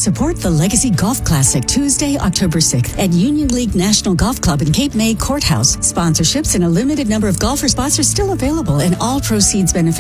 Support the Legacy Golf Classic Tuesday, October 6th at Union League National Golf Club in Cape May Courthouse. Sponsorships and a limited number of golfer spots are still available, and all proceeds benefit